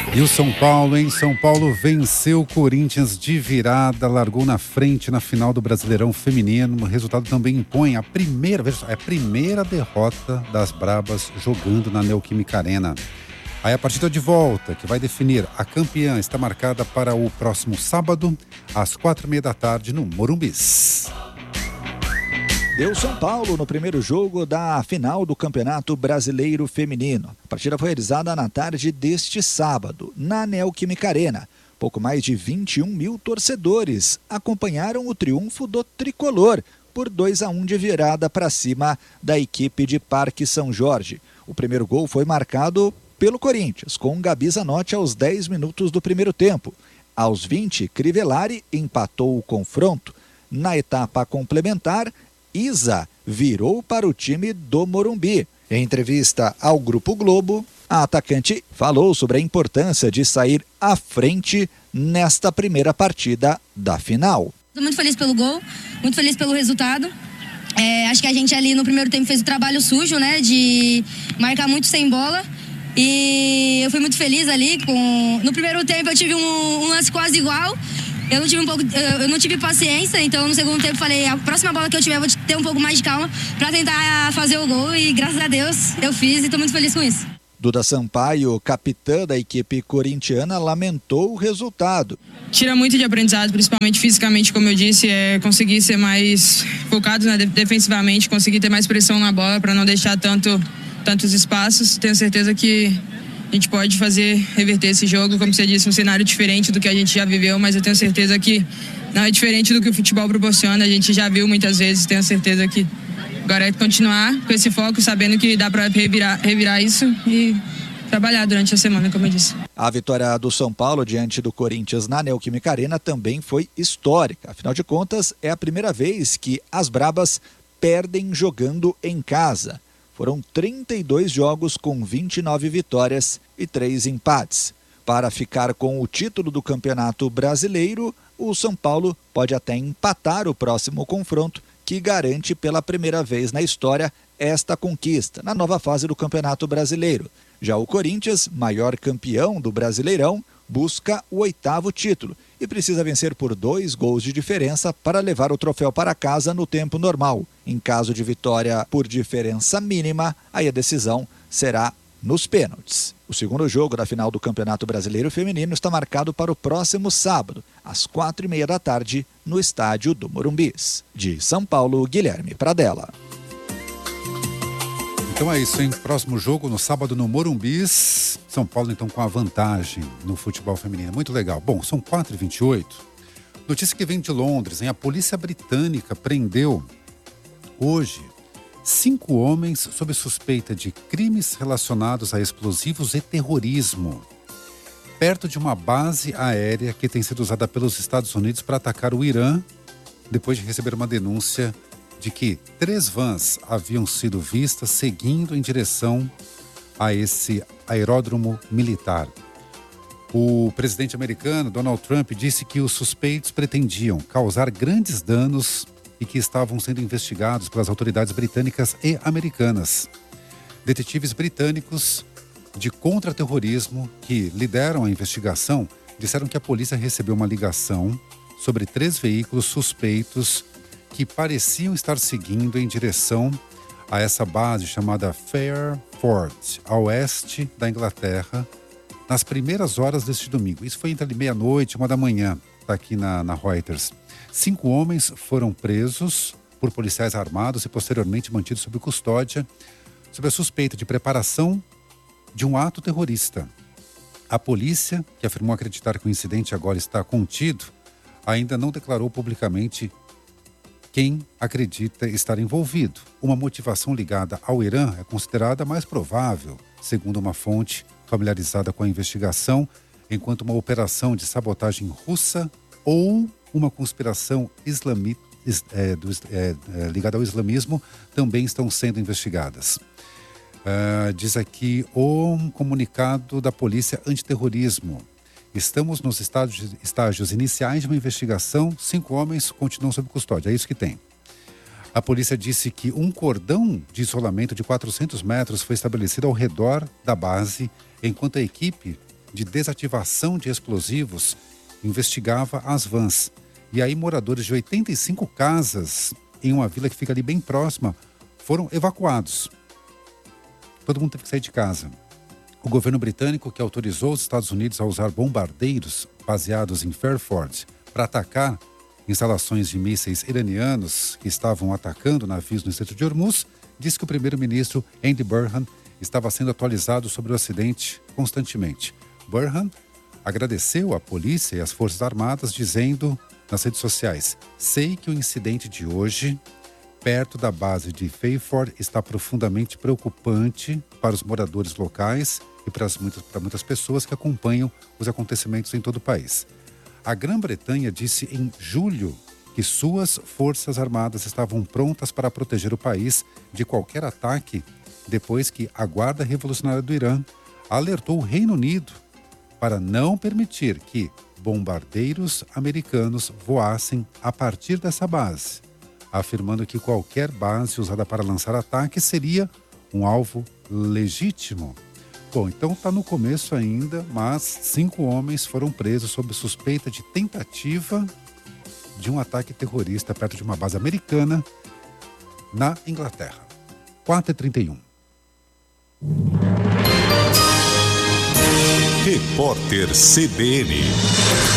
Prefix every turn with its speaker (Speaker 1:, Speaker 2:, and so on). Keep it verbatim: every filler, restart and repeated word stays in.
Speaker 1: E o São Paulo, hein? São Paulo venceu o Corinthians de virada, largou na frente na final do Brasileirão Feminino. O resultado também impõe a primeira, veja só, é a primeira derrota das Brabas jogando na Neoquímica Arena. Aí a partida de volta, que vai definir a campeã, está marcada para o próximo sábado, às quatro e meia da tarde, no Morumbis.
Speaker 2: Deu São Paulo no primeiro jogo da final do Campeonato Brasileiro Feminino. A partida foi realizada na tarde deste sábado, na Neoquímica Arena. Pouco mais de vinte e um mil torcedores acompanharam o triunfo do tricolor por dois a um de virada para cima da equipe de Parque São Jorge. O primeiro gol foi marcado pelo Corinthians, com Gabi Zanotti aos dez minutos do primeiro tempo. Aos vinte, Crivellari empatou o confronto. Na etapa complementar, Isa virou para o time do Morumbi. Em entrevista ao Grupo Globo, a atacante falou sobre a importância de sair à frente nesta primeira partida da final.
Speaker 3: Estou muito feliz pelo gol, muito feliz pelo resultado. É, acho que a gente ali no primeiro tempo fez o trabalho sujo, né, de marcar muito sem bola. E eu fui muito feliz ali com... No primeiro tempo eu tive um, um lance quase igual. Eu não tive um pouco, eu não tive paciência, então no segundo tempo falei, a próxima bola que eu tiver eu vou ter um pouco mais de calma para tentar fazer o gol, e graças a Deus eu fiz e estou muito feliz com isso.
Speaker 2: Duda Sampaio, capitã da equipe corintiana, lamentou o resultado.
Speaker 4: Tira muito de aprendizado, principalmente fisicamente, como eu disse, é conseguir ser mais focado, né, defensivamente, conseguir ter mais pressão na bola para não deixar tanto, tantos espaços. Tenho certeza que a gente pode fazer, reverter esse jogo, como você disse, um cenário diferente do que a gente já viveu, mas eu tenho certeza que não é diferente do que o futebol proporciona, a gente já viu muitas vezes, tenho certeza que agora é continuar com esse foco, sabendo que dá para revirar, revirar isso e trabalhar durante a semana, como eu disse.
Speaker 2: A vitória do São Paulo diante do Corinthians na Neoquímica Arena também foi histórica, afinal de contas é a primeira vez que as Brabas perdem jogando em casa. Foram trinta e dois jogos com vinte e nove vitórias e três empates. Para ficar com o título do Campeonato Brasileiro, o São Paulo pode até empatar o próximo confronto, que garante pela primeira vez na história esta conquista, na nova fase do Campeonato Brasileiro. Já o Corinthians, maior campeão do Brasileirão, busca o oitavo título e precisa vencer por dois gols de diferença para levar o troféu para casa no tempo normal. Em caso de vitória por diferença mínima, aí a decisão será nos pênaltis. O segundo jogo da final do Campeonato Brasileiro Feminino está marcado para o próximo sábado, às quatro e meia da tarde, no estádio do Morumbis. De São Paulo, Guilherme Pradella.
Speaker 1: Então é isso, hein? Próximo jogo no sábado no Morumbis. São Paulo, então, com a vantagem no futebol feminino. Muito legal. Bom, são quatro e vinte e oito. Notícia que vem de Londres, hein? A polícia britânica prendeu hoje cinco homens sob suspeita de crimes relacionados a explosivos e terrorismo, perto de uma base aérea que tem sido usada pelos Estados Unidos para atacar o Irã, depois de receber uma denúncia de que três vans haviam sido vistas seguindo em direção a esse aeródromo militar. O presidente americano, Donald Trump, disse que os suspeitos pretendiam causar grandes danos e que estavam sendo investigados pelas autoridades britânicas e americanas. Detetives britânicos de contra-terrorismo que lideram a investigação disseram que a polícia recebeu uma ligação sobre três veículos suspeitos que pareciam estar seguindo em direção a essa base chamada Fairford, a oeste da Inglaterra, nas primeiras horas deste domingo. Isso foi entre meia-noite e uma da manhã, está aqui na, na Reuters. Cinco homens foram presos por policiais armados e posteriormente mantidos sob custódia, sob a suspeita de preparação de um ato terrorista. A polícia, que afirmou acreditar que o incidente agora está contido, ainda não declarou publicamente quem acredita estar envolvido. Uma motivação ligada ao Irã é considerada mais provável, segundo uma fonte familiarizada com a investigação, enquanto uma operação de sabotagem russa ou uma conspiração islamita, é, do, é, é, ligada ao islamismo também estão sendo investigadas. Uh, diz aqui um comunicado da Polícia Antiterrorismo. Estamos nos estágios, estágios iniciais de uma investigação. Cinco homens continuam sob custódia. É isso que tem. A polícia disse que um cordão de isolamento de quatrocentos metros foi estabelecido ao redor da base, enquanto a equipe de desativação de explosivos investigava as vans. E aí moradores de oitenta e cinco casas em uma vila que fica ali bem próxima foram evacuados. Todo mundo teve que sair de casa. O governo britânico, que autorizou os Estados Unidos a usar bombardeiros baseados em Fairford para atacar instalações de mísseis iranianos que estavam atacando navios no Estreito de Hormuz, disse que o primeiro-ministro Andy Burnham estava sendo atualizado sobre o acidente constantemente. Burnham agradeceu à polícia e às Forças Armadas, dizendo nas redes sociais: sei que o incidente de hoje, perto da base de Fairford, está profundamente preocupante para os moradores locais e para, as muitas, para muitas pessoas que acompanham os acontecimentos em todo o país. A Grã-Bretanha disse em julho que suas forças armadas estavam prontas para proteger o país de qualquer ataque, depois que a Guarda Revolucionária do Irã alertou o Reino Unido para não permitir que bombardeiros americanos voassem a partir dessa base, afirmando que qualquer base usada para lançar ataques seria um alvo legítimo. Bom, então está no começo ainda, mas cinco homens foram presos sob suspeita de tentativa de um ataque terrorista perto de uma base americana na Inglaterra. quatro e trinta e um.
Speaker 5: Repórter C B N.